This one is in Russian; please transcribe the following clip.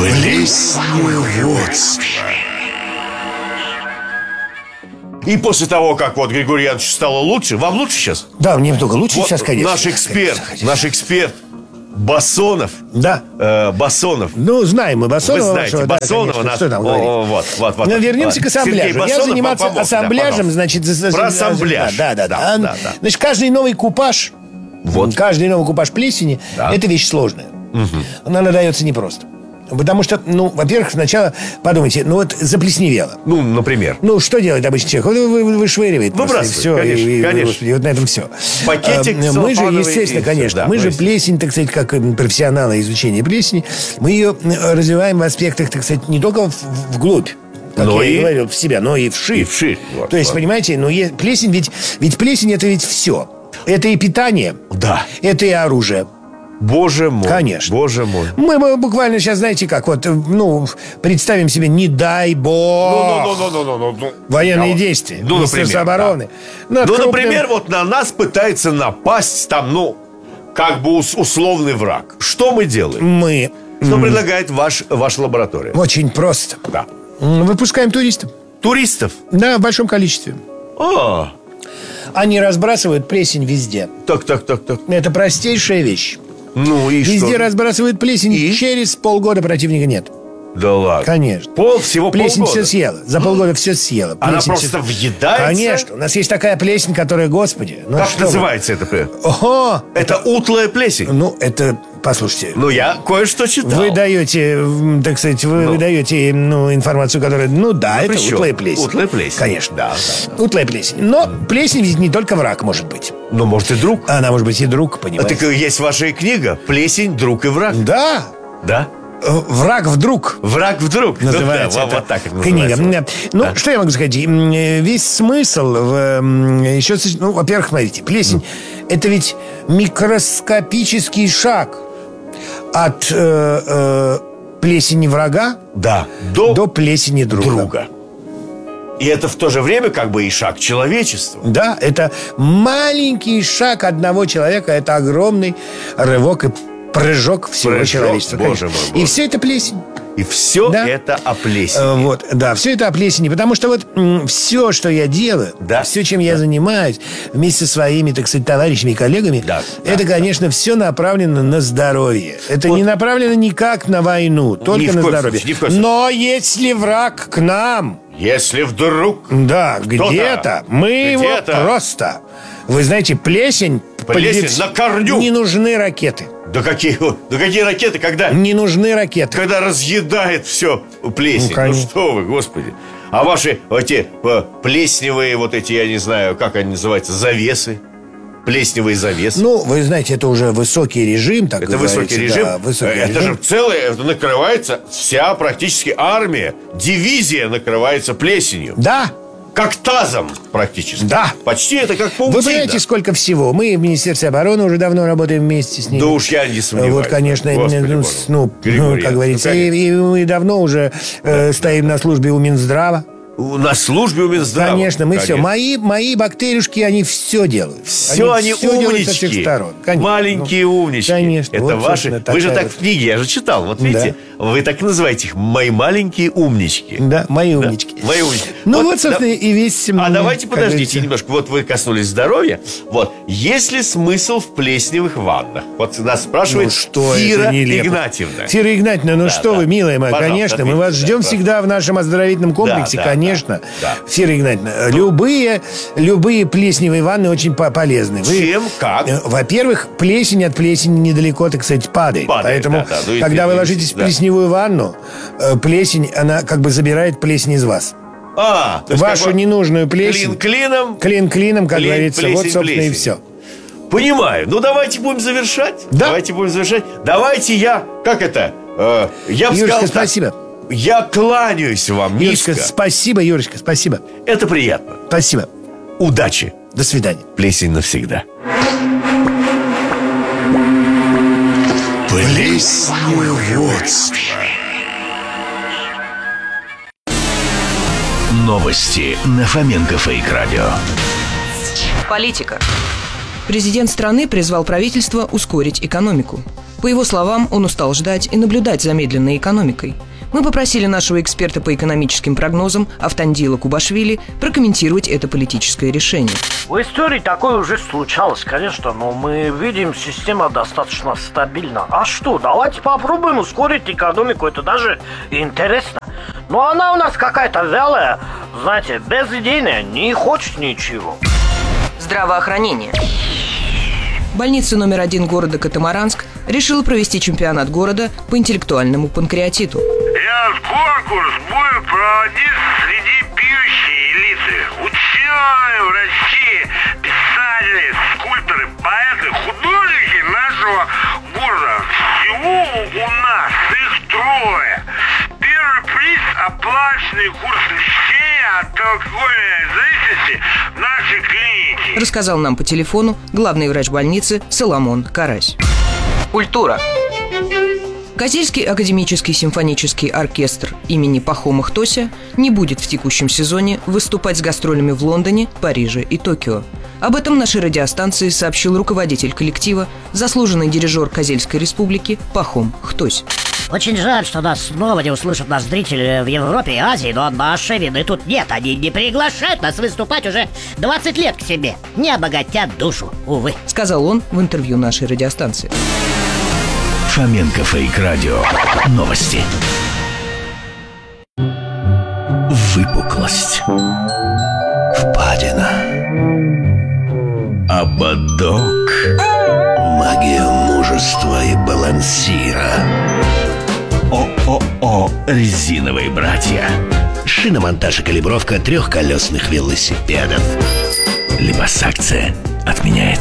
Плесневодство. И после того, как вот Григорию Яновичу стало лучше, вам лучше сейчас? Да, мне только лучше вот сейчас, конечно. Наш эксперт Басонов. Да. Басонов. Ну, знаем мы Басонова. Вы знаете, вашего, Басонова. Да, что там говорить? Вот. Но вернемся к ассамбляжу. Я заниматься ассамбляжем, значит... Про ассамбляж. Да. Значит, каждый новый купаж, плесени, это вещь сложная. Она надается непросто. Потому что, во-первых, сначала подумайте, вот заплесневело. Например. Что делает обычный человек? Вышвыривает. Выбрасывает, конечно. И вот на этом все. Пакетик мы же, естественно, конечно, мы же плесень, так сказать, как профессионалы изучения плесени, мы ее развиваем в аспектах, так сказать, не только вглубь, как я и говорил, в себя, но и вширь. То есть, понимаете, плесень, ведь плесень — это ведь все. Это и питание, это и оружие. Боже мой. Конечно. Боже мой. Мы буквально сейчас, знаете как, представим себе, не дай бог, военные действия. Министерство обороны. Например, вот на нас пытается напасть там, как бы условный враг. Что мы делаем? Что предлагает ваша лаборатория? Очень просто. Да. Выпускаем туристов. Туристов? Да, в большом количестве. Они разбрасывают плесень везде. Так. Это простейшая вещь. И везде что? разбрасывают плесень, через полгода противника нет. Да ладно. Конечно. Всего плесень полгода? все съела. За полгода все съела. Она просто въедается? Конечно. У нас есть такая плесень, которая, господи... Как называется это? Ого! Это утлая плесень? Это... Послушайте. Я кое-что читал. Вы даете, так сказать, вы даете информацию, которая... это утлая плесень. Утлая плесень. Конечно. Да. Утлая плесень. Но плесень ведь не только враг может быть. Может и друг. Она может быть и друг, понимаете. Так есть ваша книга «Плесень, друг и враг». Да. Да? «Враг вдруг». «Враг вдруг». Называется вот так это книга. называется. Что я могу сказать? Весь смысл еще... во-первых, смотрите, плесень это ведь микроскопический шаг от плесени врага до плесени друга. И это в то же время как бы и шаг человечества. Да, это маленький шаг одного человека, это огромный рывок и прыжок всего человечества. Боже мой. И все это плесень. И все это о плесени. Все это о плесени. Потому что все, что я делаю, все, чем я занимаюсь, вместе со своими, так сказать, товарищами и коллегами, это, конечно, все направлено на здоровье. Это не направлено никак на войну, только на здоровье. Но если враг к нам... Если вдруг... Да, где-то мы его просто... Вы знаете, плесень на корню. Не нужны ракеты. Да какие ракеты, когда... Не нужны ракеты. Когда разъедает все плесень. Что вы, господи. А ваши эти плесневые я не знаю, как они называются, завесы. Плесневые завесы. Вы знаете, это уже высокий режим, так это высокий режим. Да, высокий это режим. же целое, накрывается вся практически армия, дивизия накрывается плесенью. Да. Как тазом практически. Да. Почти это как паутина. Вы понимаете, сколько всего? Мы в Министерстве обороны уже давно работаем вместе с ними. Да уж я не сомневаюсь. Конечно, как говорится, и мы давно уже стоим на службе у Минздрава. На службе у Минздрава. Конечно, мы все. Мои бактерюшки, они все делают. Все они умнички. Со всех сторон. Маленькие умнички. Конечно. Это ваши. Вы же так в книге, я же читал. Вот видите, вы так и называете их «Мои маленькие умнички». Да, мои умнички. Мои умнички. Собственно, и весь... давайте подождите немножко. Вы коснулись здоровья. Есть ли смысл в плесневых ваннах? Нас спрашивает Фира Игнатьевна. Фира Игнатьевна, что вы, милая моя, конечно. Мы вас ждем всегда в нашем оздоровительном комплексе, конечно. Фира Игнатьевна, любые плесневые ванны очень полезны. Чем? Как? Во-первых, плесень от плесени недалеко, так сказать, падает. Поэтому, когда вы ложитесь в плесневую ванну, плесень, она как бы забирает плесень из вас. Вашу ненужную плесень. Клин клином, как говорится. Вот, собственно, и все. Понимаю. Давайте будем завершать. Давайте я... Как это? Я бы сказал, спасибо. Я кланяюсь вам низко. Юрочка, спасибо, Юрочка, спасибо. Это приятно. Спасибо. Удачи. До свидания. Плесень навсегда. Плесневодство. Новости на Фоменко Фейк Радио. Политика. Президент страны призвал правительство ускорить экономику. По его словам, он устал ждать и наблюдать за медленной экономикой. Мы попросили нашего эксперта по экономическим прогнозам Автандила Кубашвили прокомментировать это политическое решение. В истории такое уже случалось, конечно, но мы видим, система достаточно стабильна. А что, давайте попробуем ускорить экономику, это даже интересно. Но она у нас какая-то вялая, знаете, безидейная, не хочет ничего. Здравоохранение. Больница номер 1 города Катамаранск решила провести чемпионат города по интеллектуальному панкреатиту. Этот конкурс будет проводиться среди пьющей элиты. Ученые, врачи, писатели, скульпторы, поэты, художники нашего города. Всего у нас их 3. Первый приз – оплаченный курс лечения от алкогольной зависимости в нашей клинике. Рассказал нам по телефону главный врач больницы Соломон Карась. Культура. Козельский академический симфонический оркестр имени Пахома Хтося не будет в текущем сезоне выступать с гастролями в Лондоне, Париже и Токио. Об этом нашей радиостанции сообщил руководитель коллектива, заслуженный дирижер Козельской республики Пахом Хтось. Очень жаль, что нас снова не услышат нас зрители в Европе и Азии, но нашей вины тут нет. Они не приглашают нас выступать уже 20 лет к себе. Не обогатят душу, увы. Сказал он в интервью нашей радиостанции. Фоменко Фейк Радио. Новости. Выпуклость. Впадина. Ободок. Магия мужества и балансира. ООО «Резиновые братья». Шиномонтаж и калибровка 3-колесных велосипедов. Либосакция отменяется.